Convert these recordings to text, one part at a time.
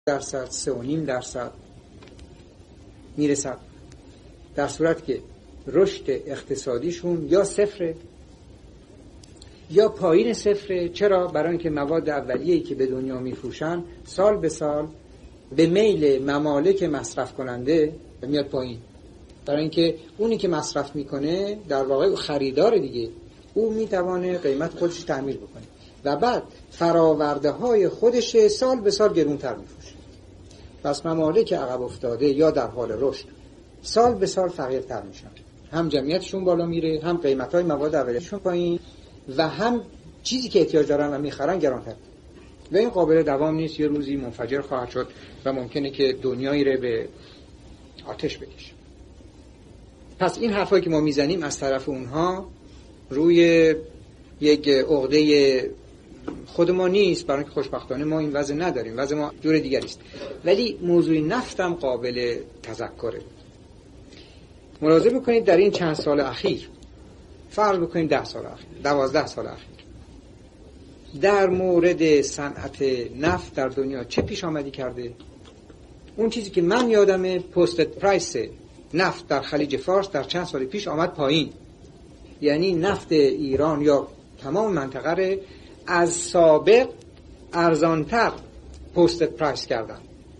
درصد 3.5% میرسد، در صورت که رشد اقتصادیشون یا صفره یا پایین صفره. چرا؟ برای اینکه مواد اولیه‌ای که به دنیا میفروشن سال به سال به میل ممالک مصرف کننده میاد پایین، برای اینکه اونی که مصرف میکنه در واقع خریدار دیگه، او میتوانه قیمت خودش تعمیر بکنه و بعد فراورده های خودش سال به سال گرونتر میفروشه. پس ممالک عقب افتاده یا در حال رشد سال به سال فقیرتر میشن، هم جمعیتشون بالا میره، هم قیمت های مواد اولیه‌شون پایین و هم چیزی که احتیاج دارن و میخرن گرانتر و این قابل دوام نیست، یه روزی منفجر خواهد شد و ممکنه که دنیایی رو به آتش بکشه. پس این حرفایی که ما میزنیم از طرف اونها روی یک عقده خود ما نیست، برای اینکه خوشبختانه ما این وضع نداریم، وضع ما جور دیگری است. ولی موضوع نفتم قابل تذکره. ملاحظه بکنید در این چند سال اخیر، فرض بکنید 10 سال اخیر، 12 سال اخیر، در مورد صنعت نفت در دنیا چه پیش آمدی کرده؟ اون چیزی که من یادمه پست پرایس نفت در خلیج فارس در چند سال پیش آمد پایین، یعنی نفت ایران یا تمام منطقه از سابق ارزانتر پست پرایس کردن،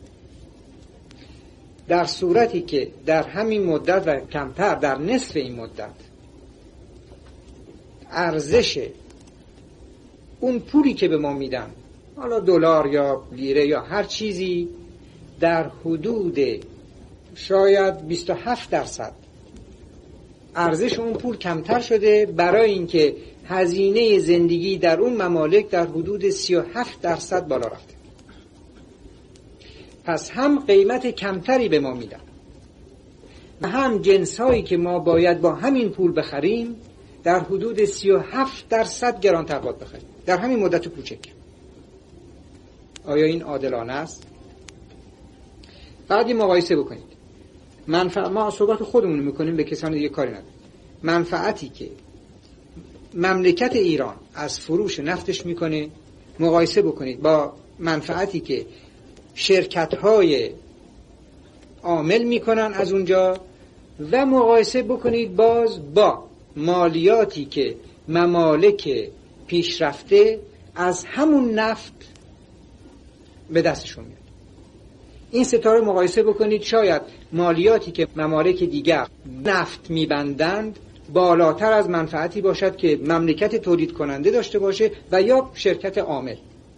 در صورتی که در همین مدت و کمتر در نصف این مدت ارزش اون پولی که به ما میدن، حالا دلار یا لیره یا هر چیزی، در حدود شاید 27% ارزش اون پول کمتر شده، برای اینکه هزینه زندگی در اون ممالک در حدود 37% بالا رفته. پس هم قیمت کمتری به ما میدن و هم جنسایی که ما باید با همین پول بخریم در حدود 37% گرانتر باید بخریم در همین مدت کوچک. آیا این عادلانه است؟ بعدی مقایسه بکنید. ما صحبت خودمون میکنیم، به کسان دیگه کاری نداریم. منفعتی که مملکت ایران از فروش نفتش میکنه مقایسه بکنید با منفعتی که شرکت‌های عامل میکنن از اونجا و مقایسه بکنید باز با مالیاتی که ممالک پیشرفته از همون نفت به دستشون میاد. این ستاره مقایسه بکنید، شاید مالیاتی که ممالک دیگر نفت میبندند بالاتر از منفعتی باشد که مملکت تولید کننده داشته باشه و یا شرکت عامل.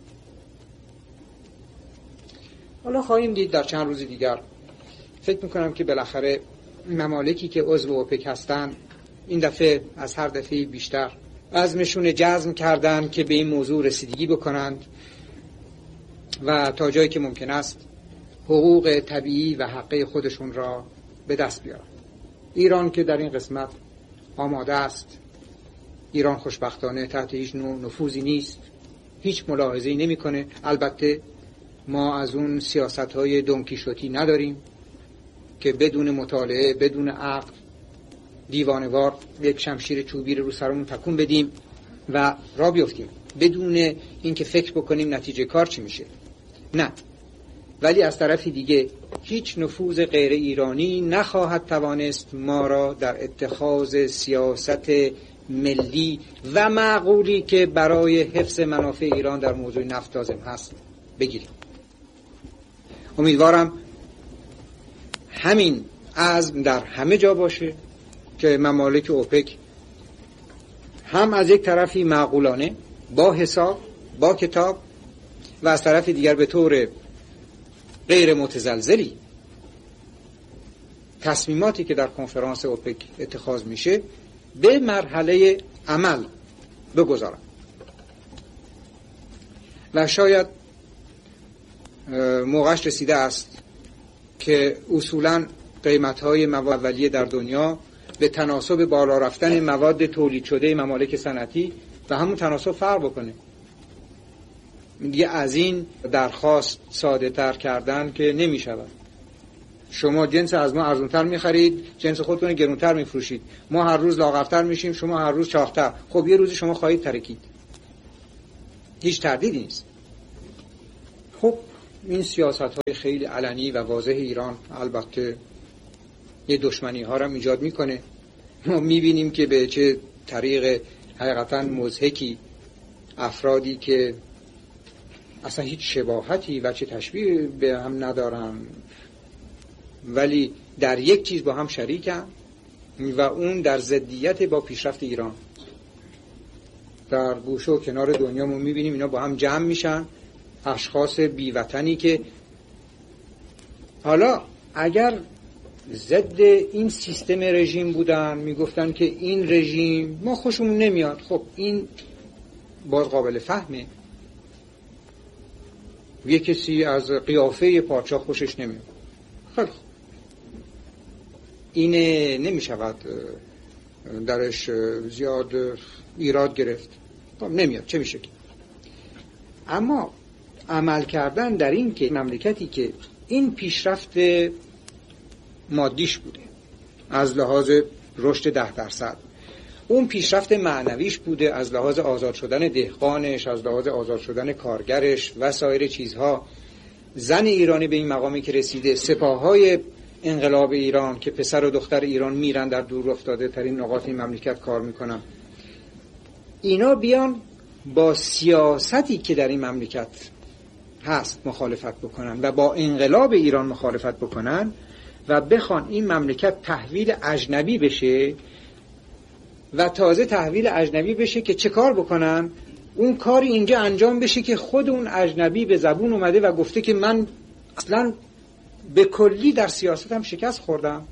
حالا خواهیم دید در چند روز دیگر. فکر میکنم که بالاخره ممالکی که عضو اوپک هستن این دفعه از هر دفعه بیشتر عزمشون جزم کردن که به این موضوع رسیدگی بکنند و تا جایی که ممکن است حقوق طبیعی و حقه خودشون را به دست بیارن. ایران که در این قسمت آماده است، ایران خوشبختانه تحت هیچ نوع نفوذی نیست، هیچ ملاحظه‌ای نمی‌کنه. البته ما از اون سیاست‌های دونکیشوتی نداریم که بدون مطالعه، بدون عقل، دیوانه‌وار یک شمشیر چوبی رو سرمون تکون بدیم و راه بیفتیم بدون اینکه فکر بکنیم نتیجه کار چی میشه. نه، ولی از طرف دیگه هیچ نفوذ غیر ایرانی نخواهد توانست ما را در اتخاذ سیاست ملی و معقولی که برای حفظ منافع ایران در موضوع نفت لازم هست بگیریم. امیدوارم همین عزم در همه جا باشه که ممالک اوپک هم از یک طرفی معقولانه با حساب، با کتاب و از طرف دیگر به طور غیر متزلزلی تصمیماتی که در کنفرانس اوپک اتخاذ میشه به مرحله عمل بگذارن و شاید موقعش رسیده است که اصولاً قیمت‌های مواد اولیه در دنیا به تناسب بالا رفتن مواد تولید شده ممالک صنعتی و همون تناسب فرق بکنه. دیگه از این درخواست ساده تر کردن که نمی شود. شما جنس از ما ارزونتر می خرید، جنس خودتون گرونتر می فروشید، ما هر روز لاغرتر میشیم، شما هر روز چاقتر. خب یه روزی شما خواهید ترکید، هیچ تردیدی نیست. خب این سیاست‌های خیلی علنی و واضح ایران البته یه دشمنی ها را ایجاد میکنه. ما میبینیم که به چه طریق حقیقتا مضحکی افرادی که اصلا هیچ شباهتی و چه تشبیه به هم ندارن ولی در یک چیز با هم شریکن و اون در ضدیت با پیشرفت ایران. در گوشه و کنار دنیا ما میبینیم اینا با هم جمع میشن، اشخاص بیوطنی که حالا اگر ضد این سیستم رژیم بودن میگفتن که این رژیم ما خوشمون نمیاد، خب این باز قابل فهمه. یه کسی از قیافه پادشاه خوشش نمیاد، خیلی خوب، اینه نمیشود درش زیاد ایراد گرفت، خب نمیاد، چه میشه که. اما عمل کردن در این که مملکتی که این پیشرفت مادیش بوده از لحاظ رشد 10%، اون پیشرفت معنویش بوده از لحاظ آزاد شدن دهقانش، از لحاظ آزاد شدن کارگرش و سایر چیزها، زن ایرانی به این مقامی که رسیده، سپاههای انقلاب ایران که پسر و دختر ایران میرن در دور افتاده ترین نقاط این مملکت کار میکنن، اینا بیان با سیاستی که در این مملکت هست مخالفت بکنن و با انقلاب ایران مخالفت بکنن و بخوان این مملکت تحویل اجنبی بشه و تازه تحویل اجنبی بشه که چه کار بکنن؟ اون کاری اینجا انجام بشه که خود اون اجنبی به زبون اومده و گفته که من اصلا به کلی در سیاستم شکست خوردم.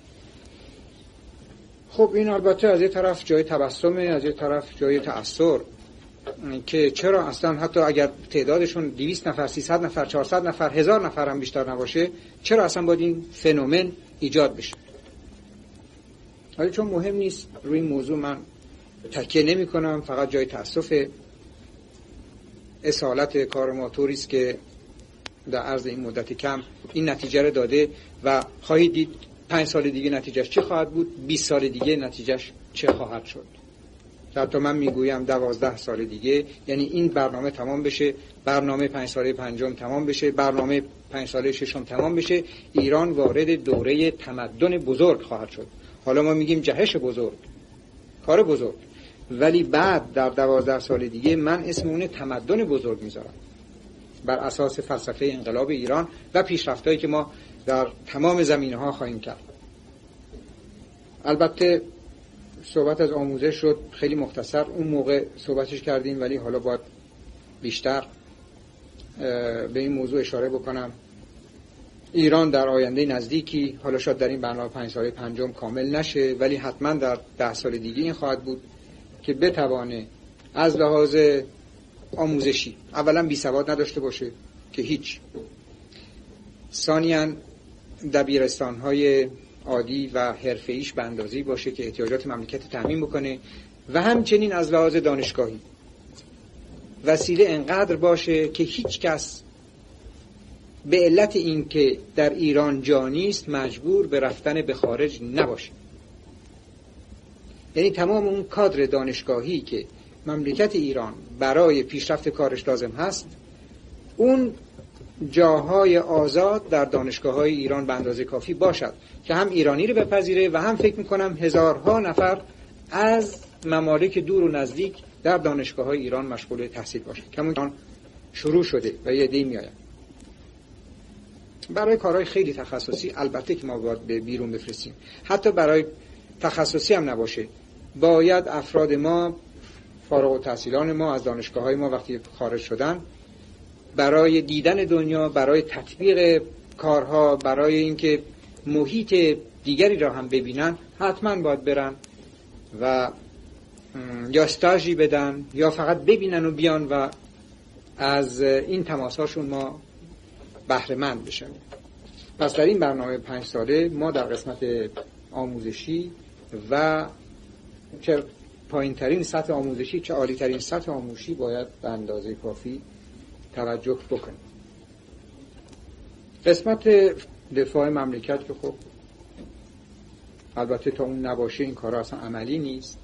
خب این البته از یه طرف جای تبسمه، از یه طرف جای تأثر، که چرا اصلا حتی اگر تعدادشون 200 نفر، 300 نفر، 400 نفر، 1000 نفر هم بیشتر نباشه، چرا اصلا باید این فنومن ایجاد بشه؟ ولی چون مهم نیست روی این موضوع من تکیه نمی کنم، فقط جای تأسف اصالت کار ما طوریست که در عرض این مدت کم این نتیجه رو داده و خواهید دید 5 سال دیگه نتیجهش چه خواهد بود، 20 سال دیگه نتیجهش چه خواهد شد. حتی من میگویم 12 سال دیگه، یعنی این برنامه تمام بشه، برنامه 5 ساله پنجم تمام بشه، برنامه 5 ساله ششم تمام بشه، ایران وارد دوره تمدن بزرگ خواهد شد. حالا ما میگیم جهش بزرگ، کار بزرگ، ولی بعد در 12 سال دیگه من اسم اون تمدن بزرگ میذارم بر اساس فلسفه انقلاب ایران و پیشرفتایی که ما در تمام زمینه‌ها خواهیم کرد. البته صحبت از آموزش شد، خیلی مختصر اون موقع صحبتش کردیم، ولی حالا باید بیشتر به این موضوع اشاره بکنم. ایران در آینده نزدیکی، حالا شاید در این برنامه 5 ساله پنجم کامل نشه، ولی حتما در 10 سال دیگه این خواهد بود که بتوانه از لحاظ آموزشی اولا بی سواد نداشته باشه که هیچ، ثانیاً دبیرستان‌های عادی و حرفه‌ایش به اندازه‌ای باشه که احتیاجات مملکت تامین بکنه و همچنین از لحاظ دانشگاهی وسیله انقدر باشه که هیچ کس به علت این که در ایران جا نیست مجبور به رفتن به خارج نباشه. یعنی تمام اون کادر دانشگاهی که مملکت ایران برای پیشرفت کارش لازم هست، اون جاهای آزاد در دانشگاه‌های ایران به اندازه کافی باشد که هم ایرانی رو بپذیره و هم فکر می‌کنم هزارها نفر از ممالک دور و نزدیک در دانشگاه‌های ایران مشغول تحصیل باشه. کمون شروع شده و یه عده‌ای میآید. برای کارهای خیلی تخصصی البته که ما باید به بیرون بفرستیم، حتی برای تخصصی هم نباشه، باید افراد ما، فارغ التحصیلان ما از دانشگاه‌های ما وقتی خارج شدن، برای دیدن دنیا، برای تطبیق کارها، برای اینکه محیط دیگری را هم ببینن، حتما باید برن و یا استاژی بدن یا فقط ببینن و بیان و از این تماساشون ما بهره مند بشن. پس در این برنامه 5 ساله ما در قسمت آموزشی و چه پایین ترین سطح آموزشی چه عالی ترین سطح آموزشی باید به اندازه کافی توجه بکنیم. قسمت دفاع مملکت که خب البته تا اون نباشه این کارا اصلا عملی نیست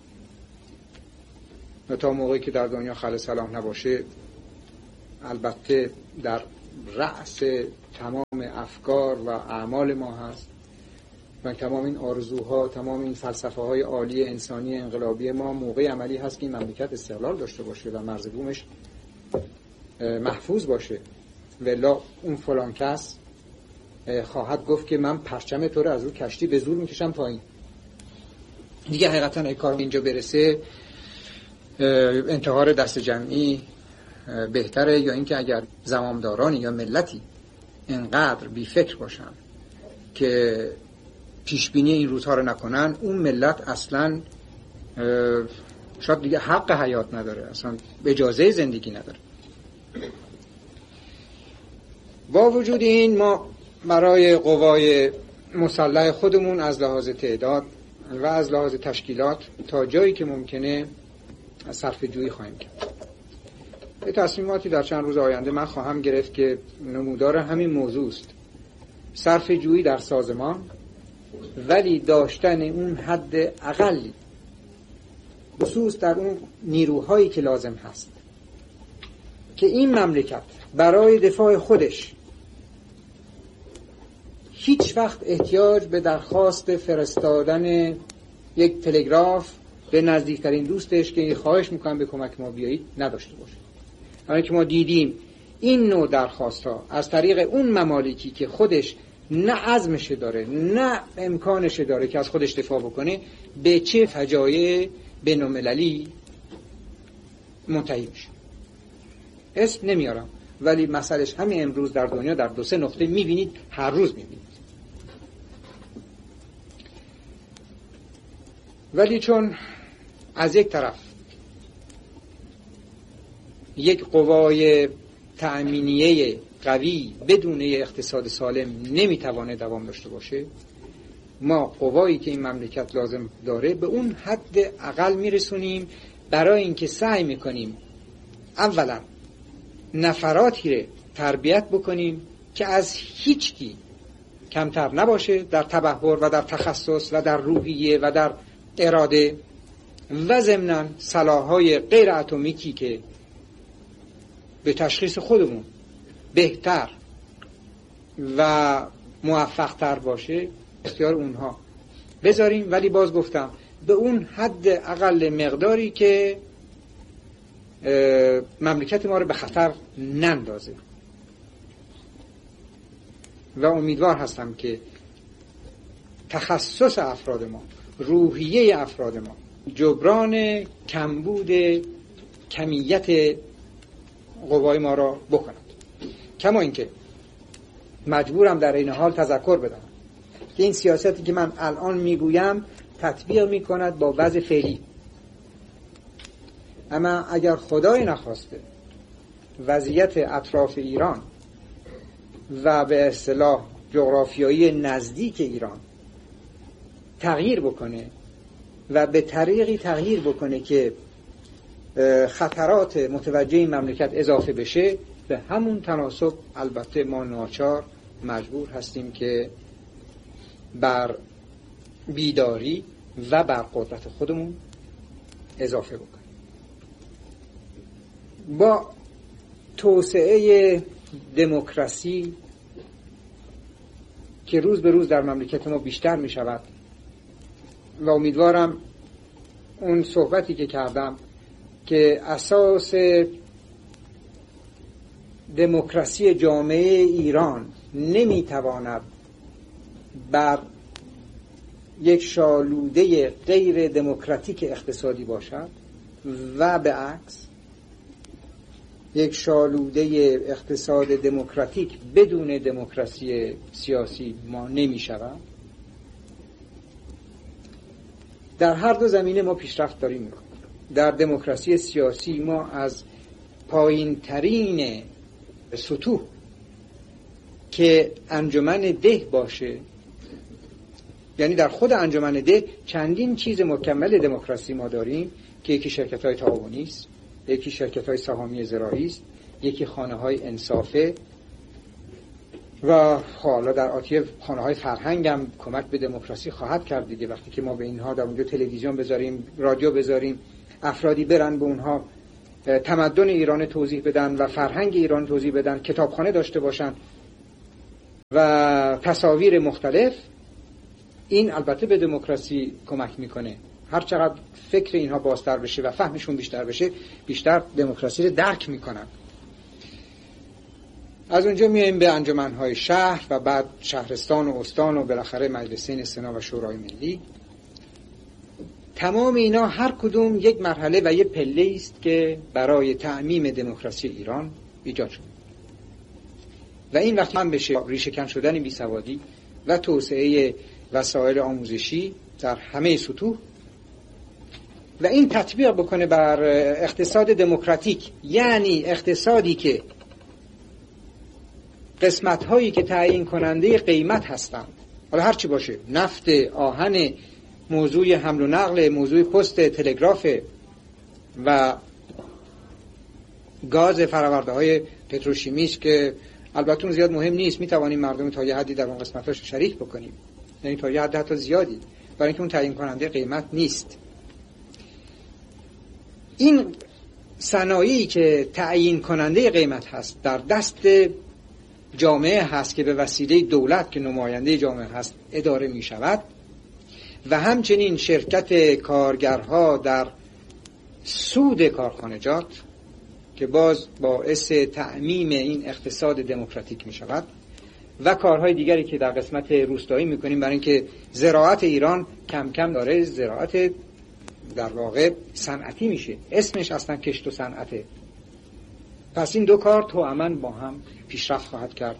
و تا موقعی که در دنیا خلع سلاح نباشه البته در رأس تمام افکار و اعمال ما هست و تمام این آرزوها، تمام این فلسفه های عالی انسانی انقلابی ما موقع عملی هست که این مملکت استقلال داشته باشه و مرز بومش محفوظ باشه. ولی اون فلان کس خواهد گفت که من پرچم تو رو از رو کشتی به زور میکشم پایین. دیگه حقیقتا اگه کار اینجا برسه انتحار دست جمعی بهتره، یا اینکه اگر زمامدارانی یا ملتی انقدر بی فکر باشن که پیشبینی این روزها رو نکنن، اون ملت اصلا شاید دیگه حق حیات نداره، اصلا اجازه زندگی نداره. با وجود این ما برای قوای مسلح خودمون از لحاظ تعداد و از لحاظ تشکیلات تا جایی که ممکنه صرفه جویی خواهیم کرد. به تصمیماتی در چند روز آینده من خواهم گرفت که نمودار همین موضوع است. صرفه جویی در سازمان، ولی داشتن اون حد اقلی خصوص در اون نیروهایی که لازم هست که این مملکت برای دفاع خودش هیچ وقت احتیاج به درخواست فرستادن یک تلگراف به نزدیکترین دوستش که خواهش میکنم به کمک ما بیایید نداشته باشه. همین که ما دیدیم این نوع درخواست ها از طریق اون ممالکی که خودش نه عزمش داره نه امکانش داره که از خودش دفاع بکنه به چه فجایع بین‌المللی منتهی میشه. اسم نمیارم، ولی مسئلهش همین امروز در دنیا در 2-3 نقطه میبینید، هر روز میبینید. ولی چون از یک طرف یک قوای تأمینیه قوی بدون اقتصاد سالم نمیتوانه دوام داشته باشه، ما قوایی که این مملکت لازم داره به اون حد اقل میرسونیم برای اینکه سعی میکنیم اولا نفراتی رو تربیت بکنیم که از هیچکی کمتر نباشه در تبحر و در تخصص و در روحیه و در اراده، و ضمناً سلاح‌های غیر اتمیکی که به تشخیص خودمون بهتر و موفق‌تر باشه اختیار اونها بذاریم، ولی باز گفتم به اون حد اقل مقداری که مملکت ما رو به خطر نندازه. و امیدوار هستم که تخصص افراد ما، روحیه افراد ما جبران کمبود کمیت قوای ما را بکند. کما اینکه مجبورم در این حال تذکر بدم که این سیاستی که من الان میگویم تطبیق میکند با وضع فعلی، اما اگر خدای نخواسته وضعیت اطراف ایران و به اصطلاح جغرافیایی نزدیک ایران تغییر بکنه و به طریقی تغییر بکنه که خطرات متوجه این مملکت اضافه بشه، به همون تناسب البته ما ناچار مجبور هستیم که بر بیداری و بر قدرت خودمون اضافه بکنیم. با توسعه دموکراسی که روز به روز در مملکت ما بیشتر می شود و امیدوارم اون صحبتی که کردم که اساس دموکراسی جامعه ایران نمیتواند بر یک شالوده غیر دموکراتیک اقتصادی باشد و به عکس یک شالوده اقتصاد دموکراتیک بدون دموکراسی سیاسی ما نمی شود. در هر دو زمینه ما پیشرفت داریم میکنیم. در دموکراسی سیاسی ما از پایین ترین سطوح که انجمن ده باشه، یعنی در خود انجمن ده چندین چیز مکمل دموکراسی ما داریم که یکی شرکت‌های تعاونی است، یکی شرکت‌های سهامی زراعی است، یکی خانه‌های انصافه و حالا در آتیه خانه‌های فرهنگ هم کمک به دموکراسی خواهد کرد دیگه. وقتی که ما به اینها در اونجا تلویزیون بذاریم، رادیو بذاریم، افرادی برن به اونها تمدن ایران توضیح بدن و فرهنگ ایران توضیح بدن، کتابخانه داشته باشن و تصاویر مختلف. این البته به دموکراسی کمک میکنه. هر چقدر فکر اینها بازتر بشه و فهمشون بیشتر بشه، بیشتر دموکراسی رو درک میکنن. از اونجا میایم به انجمنهای شهر و بعد شهرستان و استان و بالاخره مجلسین سنا و شورای ملی. تمام اینا هر کدوم یک مرحله و یک پله است که برای تعمیم دموکراسی ایران ایجاد شد و این وقت هم بشه ریشه‌کن شدن بیسوادی و توسعه وسایل آموزشی در همه سطوح و این تطبیق بکنه بر اقتصاد دموکراتیک، یعنی اقتصادی که قسمت هایی که تعیین کننده قیمت هستند، حالا هر چی باشه، نفت، آهن، موضوع حمل و نقل، موضوع پست، تلگراف و گاز فرآورده های پتروشیمی که البته زیاد مهم نیست، میتوانیم مردم تا یه حدی در اون قسمتاش شریک بکنیم، یعنی تا یه حد حتی زیادی، برای اینکه اون تعیین کننده قیمت نیست. این صنایعی که تعیین کننده قیمت هست در دست جامعه هست که به وسیله دولت که نماینده جامعه هست اداره می شود و همچنین شرکت کارگرها در سود کارخانجات که باز باعث تعمیم این اقتصاد دموکراتیک می شود و کارهای دیگری که در قسمت روستایی می کنیم، برای اینکه زراعت ایران کم کم داره زراعت در واقع صنعتی میشه، اسمش اصلا کشت و صنعته. پس این دو کار تواما با هم پیشرفت خواهد کرد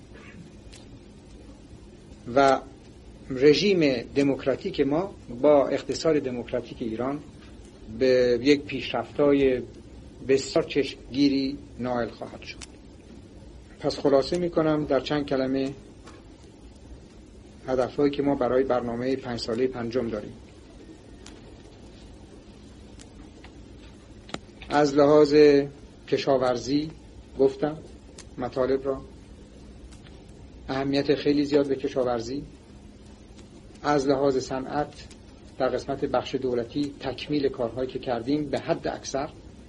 و رژیم دموکراتیک ما با اقتصاد دموکراتیک ایران به یک پیشرفت‌های بسیار چشمگیری نائل خواهد شد. پس خلاصه میکنم در چند کلمه هدفهایی که ما برای برنامه 5 ساله پنجم داریم. از لحاظ کشاورزی گفتم مطالب را، اهمیت خیلی زیاد به کشاورزی. از لحاظ صنعت در قسمت بخش دولتی تکمیل کارهایی که کردیم به حد اکثر،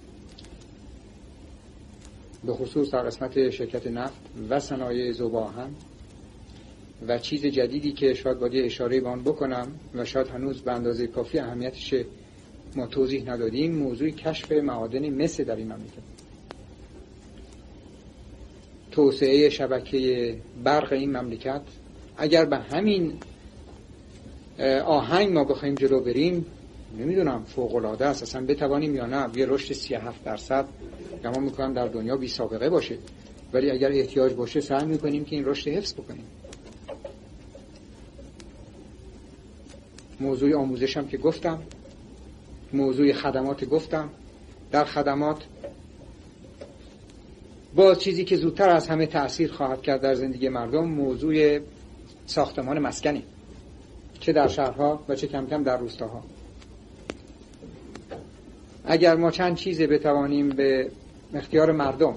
به خصوص در قسمت شرکت نفت و صنایع ذوب آهن و چیز جدیدی که شاید باید اشاره به آن بکنم و شاید هنوز به اندازه کافی اهمیتش ما توضیح ندادیم، موضوع کشف معادن مس در این مملکت، توسعه شبکه برق این مملکت. اگر به همین آهنگ ما بخوایم جلو بریم، نمیدونم فوق العاده است، اصلا بتوانیم یا نه یه رشد 37% گمان میکنم در دنیا بی سابقه باشه، ولی اگر احتیاج باشه سعی میکنیم که این رشد حفظ بکنیم. موضوع آموزش هم که گفتم، موضوع خدمات گفتم. در خدمات با چیزی که زودتر از همه تأثیر خواهد کرد در زندگی مردم، موضوع ساختمان مسکنی، چه در شهرها و چه کم کم در روستاها. اگر ما چند چیزی بتوانیم به اختیار مردم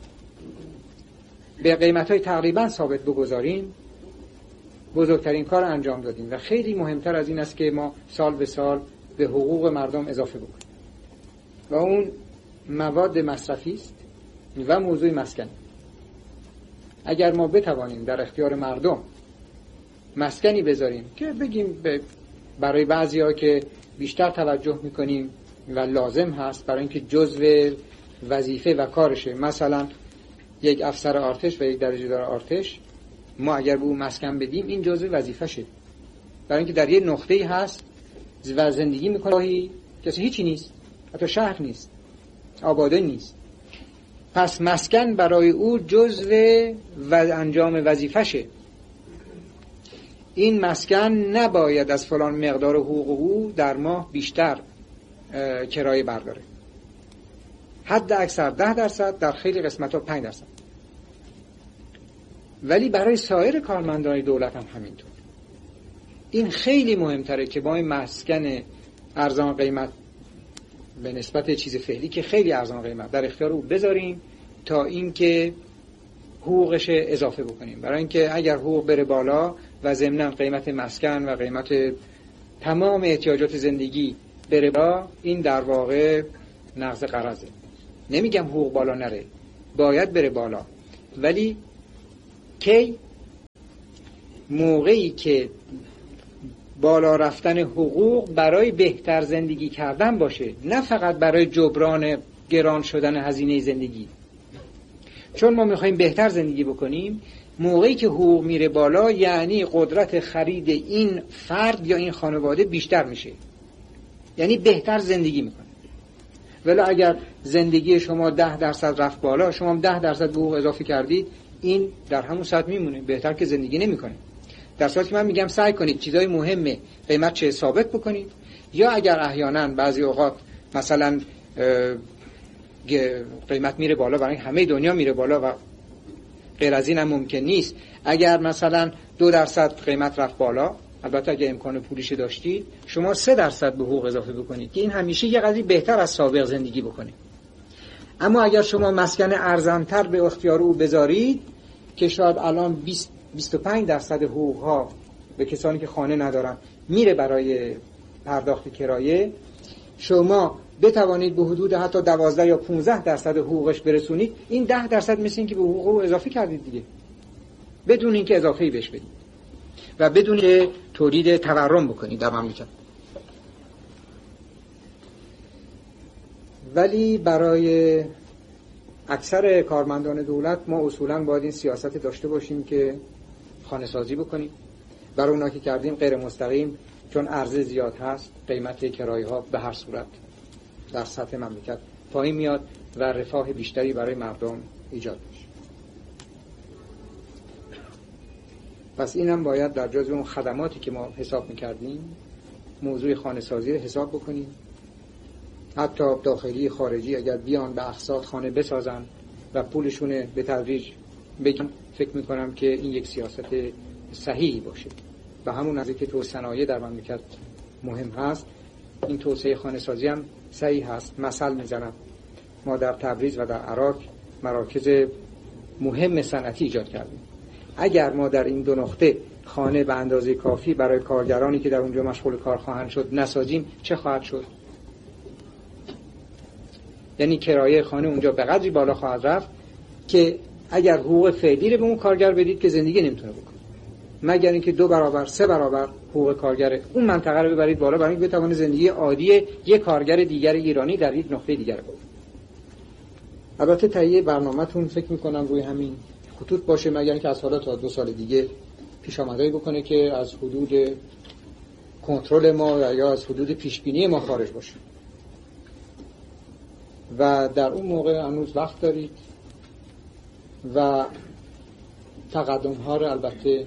به قیمت‌های تقریبا ثابت بگذاریم، بزرگترین کار انجام دادیم و خیلی مهمتر از این است که ما سال به سال به حقوق مردم اضافه بکنیم و اون مواد مصرفی است و موضوع مسکن. اگر ما بتوانیم در اختیار مردم مسکنی بذاریم که بگیم برای بعضی‌ها که بیشتر توجه می‌کنیم و لازم هست برای اینکه جزء وظیفه و کارشه، مثلا یک افسر ارتش و یک درجه دار ارتش، ما اگر به اون مسکن بدیم این جزء وظیفه‌شه، برای اینکه در یه نقطه‌ای هست و زندگی میکنه کسی هیچی نیست، حتی شهر نیست، آبادان نیست، پس مسکن برای او جزء و انجام وظیفه‌شه. این مسکن نباید از فلان مقدار حقوق او در ماه بیشتر کرایه برداره، حد اکثر 10%، در خیلی قسمت‌ها 5%. ولی برای سایر کارمندان دولت هم همینطور. این خیلی مهمتره که با این مسکن ارزان قیمت به نسبت چیز فعلی که خیلی ارزان قیمت در اختیار او بذاریم تا اینکه حقوقش اضافه بکنیم، برای اینکه اگر حقوق بره بالا و ضمناً قیمت مسکن و قیمت تمام احتیاجات زندگی بره بالا، این در واقع نقض قراضه. نمیگم حقوق بالا نره، باید بره بالا، ولی کی؟ موقعی که بالا رفتن حقوق برای بهتر زندگی کردن باشه، نه فقط برای جبران گران شدن هزینه زندگی. چون ما میخوایم بهتر زندگی بکنیم، موقعی که حقوق میره بالا یعنی قدرت خرید این فرد یا این خانواده بیشتر میشه، یعنی بهتر زندگی میکنه. ولی اگر زندگی شما 10% رفت بالا، شما 10% به حقوق اضافه کردید، این در همون سطح میمونه، بهتر که زندگی نمیکنه. در صورتی که من میگم سعی کنید چیزای مهمه قیمت چه ثابت بکنید، یا اگر احیانا بعضی اوقات مثلا قیمت میره بالا، برای همه دنیا میره بالا و غیر از این هم ممکن نیست، اگر مثلا 2% قیمت رفت بالا، البته اگه امکان پولیش داشتید، شما 3% به حقوق اضافه بکنید که این همیشه یه قضیه بهتر از سابق زندگی بکنه. اما اگر شما مسکن ارزانتر به اختیار او بذارید که شاید الان 20-25% حقوق ها به کسانی که خانه ندارن میره برای پرداخت کرایه، شما بتوانید به حدود حتی 12 یا 15% حقوقش برسونید، این 10% مثل این که به حقوق اضافه کردید دیگه، بدون اینکه اضافه‌ای بهش بدید و بدون که تولید تورم بکنید در مملکت. ولی برای اکثر کارمندان دولت ما اصولاً باید این سیاست داشته باشیم که خانه سازی بکنیم. برای اونا که کردیم غیر مستقیم، چون عرضه زیاد هست، قیمت کرایه ها به هر صورت در سطح مملکت پایین میاد و رفاه بیشتری برای مردم ایجاد میشه. پس اینم باید در جزو اون خدماتی که ما حساب میکردیم موضوع خانه سازی رو حساب بکنیم. حتی داخلی خارجی اگر بیان به اقساط خانه بسازن و پولشونه به تدریج بگم، فکر میکنم که این یک سیاست صحیحی باشه. و همون از که تو صنایع در مملکت مهم هست، این توسعه خانه سازی هم صحیح هست. مثل میزنم، ما در تبریز و در عراق مراکز مهم صنعتی ایجاد کردیم. اگر ما در این دو نقطه خانه به اندازه کافی برای کارگرانی که در اونجا مشغول کار خواهند شد نسازیم، چه خواهد شد؟ یعنی کرایه خانه اونجا به قدری بالا خواهد رفت که اگر حقوق فعلی رو به اون کارگر بدید که زندگی نمیتونه بکنه، مگر اینکه 2 برابر 3 برابر حقوق کارگر اون منطقه رو ببرید بالا برای اینکه بتونه زندگی عادی یک کارگر دیگر ایرانی در یک نقطه دیگر کنه. البته تهیه برنامه‌تون فکر می‌کنم روی همین خطوط باشه، مگر اینکه از حالا تا 2 سال دیگه پیش آمدایی بکنه که از حدود کنترل ما یا از حدود پیشبینی ما خارج باشه. و در اون موقع هنوز وقت دارید و تقدم ها رو البته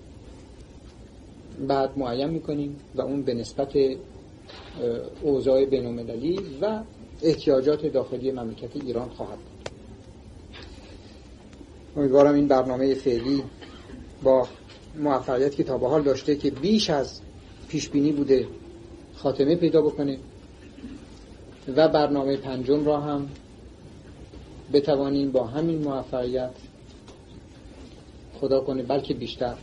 بعد معین میکنیم و اون به نسبت اوضاع بین‌المللی و احتیاجات داخلی مملکت ایران خواهد بود. امیدوارم این برنامه فعلی با موفقیت که تا به حال داشته که بیش از پیش بینی بوده خاتمه پیدا بکنه و برنامه 5 را هم بتوانیم با همین موفقیت، خدا کنه بلکه بیشتر،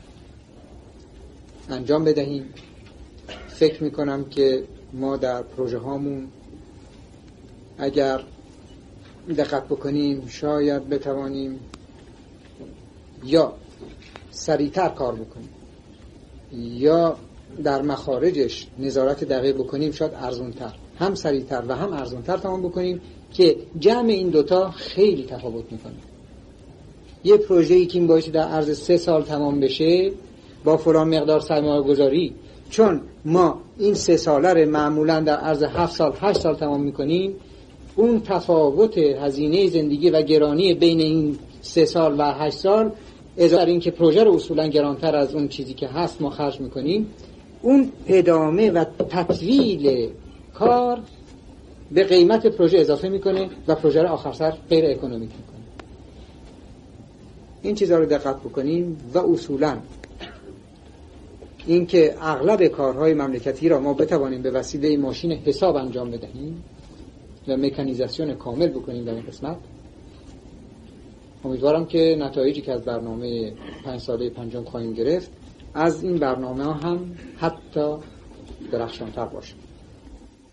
انجام بدهیم. فکر میکنم که ما در پروژه هامون اگر دقت بکنیم شاید بتوانیم یا سریعتر کار بکنیم یا در مخارجش نظارت دقیق بکنیم، شاید ارزونتر، هم سریعتر و هم ارزونتر تمام بکنیم که جمع این دوتا خیلی تفاوت میکنه. یه پروژه‌ای که این باعث در عرض 3 سال تمام بشه با فلان مقدار سرمایه گذاری، چون ما این 3 ساله رو معمولا در عرض 7 سال 8 سال تمام میکنیم، اون تفاوت هزینه زندگی و گرانی بین این 3 سال و 8 سال اضافه این که پروژه رو اصولا گرانتر از اون چیزی که هست ما خرج میکنیم، اون ادامه و تطویل کار به قیمت پروژه اضافه میکنه و پروژه رو آخر سر غیر اکونومیک میکنه. این چیزا رو دقت بکنیم و اصولا این که اغلب کارهای مملکتی را ما بتوانیم به وسیله ماشین حساب انجام بدهیم و مکانیزاسیون کامل بکنیم در این قسمت. امیدوارم که نتایجی که از برنامه 5 ساله 5 خواهیم گرفت از این برنامه ها هم حتی درخشان‌تر باشه.